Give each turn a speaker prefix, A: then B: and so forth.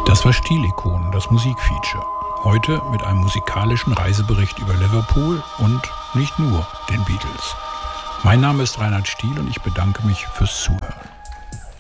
A: Das war Stilikonen, das Musikfeature. Heute mit einem musikalischen Reisebericht über Liverpool und nicht nur den Beatles. Mein Name ist Reinhard Stiel und ich bedanke mich fürs Zuhören.